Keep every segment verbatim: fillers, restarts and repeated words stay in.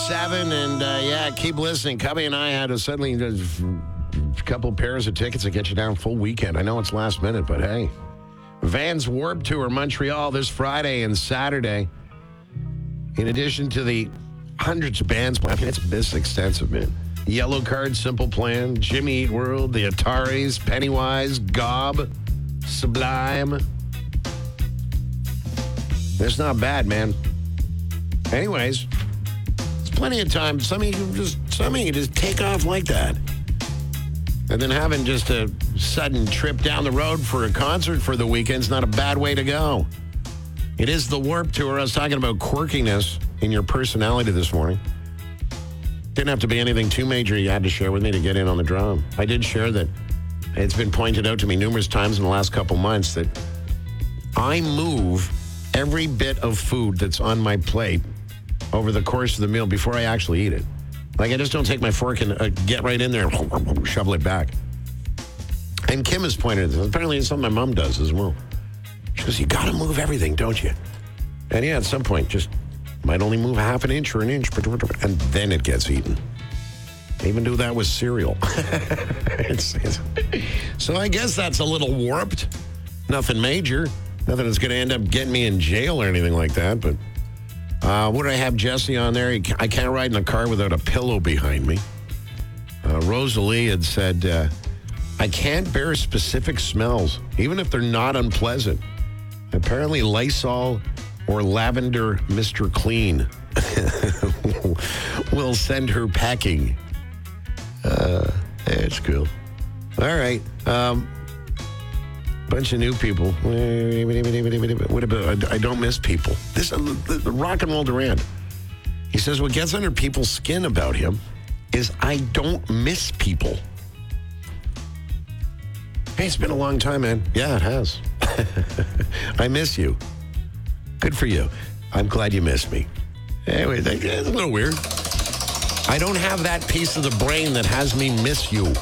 seven, and uh, yeah, keep listening. Cubby and I had to suddenly just a couple pairs of tickets to get you down full weekend. I know it's last minute, but hey. Vans Warped Tour Montreal this Friday and Saturday. In addition to the hundreds of bands, I mean, it's this extensive, man. Yellow Card, Simple Plan, Jimmy Eat World, the Ataris, Pennywise, Gob, Sublime. That's not bad, man. Anyways, there's plenty of time. Some of you just, some of you just take off like that. And then having just a sudden trip down the road for a concert for the weekend's not a bad way to go. It is the Warped Tour. I was talking about quirkiness in your personality this morning. Didn't have to be anything too major you had to share with me to get in on the drum. I did share that it's been pointed out to me numerous times in the last couple months that I move every bit of food that's on my plate over the course of the meal before I actually eat it. Like, I just don't take my fork and uh, get right in there and shovel it back. And Kim has pointed at this. Apparently it's something my mom does as well. She goes, you got to move everything, don't you? And yeah, at some point, just might only move a half an inch or an inch, and then it gets eaten. I even do that with cereal. it's, it's, so I guess that's a little warped. Nothing major. Nothing that's going to end up getting me in jail or anything like that. But uh, what did I have Jesse on there? I can't ride in a car without a pillow behind me. Uh, Rosalie had said, uh, I can't bear specific smells, even if they're not unpleasant. Apparently Lysol or lavender Mister Clean will send her packing. Uh, it's cool. All right. Um, bunch of new people. What about, I don't miss people. This uh, the, the Rock and Roll Durant. He says what gets under people's skin about him is I don't miss people. Hey, it's been a long time, man. Yeah, it has. I miss you. Good for you. I'm glad you missed me. Anyway, it's a little weird. I don't have that piece of the brain that has me miss you.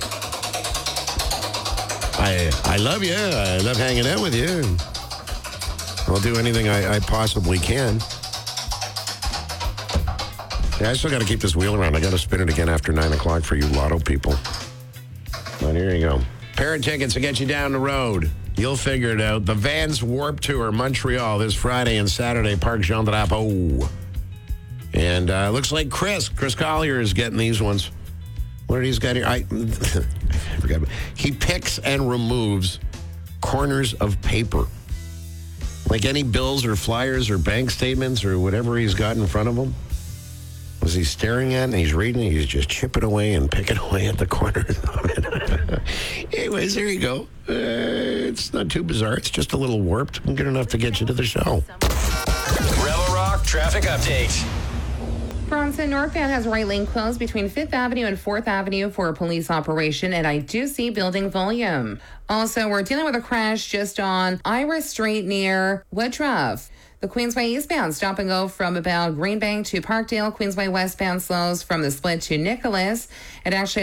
I I love you. I love hanging out with you. I'll do anything I, I possibly can. Yeah, I still got to keep this wheel around. I got to spin it again after nine o'clock for you lotto people. But here you go. Pair of tickets to get you down the road. You'll figure it out. The Vans Warped Tour, Montreal, this Friday and Saturday, Parc Jean Drapeau. And uh, looks like Chris, Chris Collier is getting these ones. What did he's got here? I, I forgot. He picks and removes corners of paper. Like any bills or flyers or bank statements or whatever he's got in front of him. Was he staring at it and he's reading it? He's just chipping away and picking away at the corners of it. Anyways, there you go. Uh, it's not too bizarre. It's just a little warped and good enough to get you to the show. Rebel Rock traffic update. Bronson northbound has right lane closed between fifth Avenue and fourth Avenue for a police operation, and I do see building volume. Also, we're dealing with a crash just on Iris Street near Woodruff. The Queensway eastbound stop and go from about Greenbank to Parkdale. Queensway westbound slows from the split to Nicholas. It actually